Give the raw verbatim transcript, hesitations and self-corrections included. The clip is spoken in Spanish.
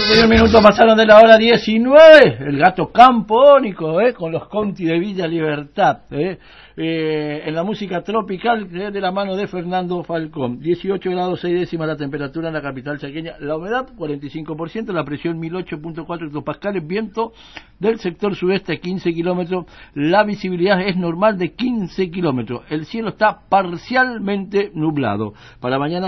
cuarenta y un minutos pasaron de la hora diecinueve. El gato campónico, ¿eh? Con los Conti de Villa Libertad, ¿eh? Eh, en la música tropical, ¿eh? De la mano de Fernando Falcón. dieciocho grados seis décimas la temperatura en la capital chaqueña. La humedad cuarenta y cinco por ciento, la presión mil ocho punto cuatro hectopascales, viento del sector sudeste quince kilómetros, la visibilidad es normal de quince kilómetros. El cielo está parcialmente nublado. Para mañana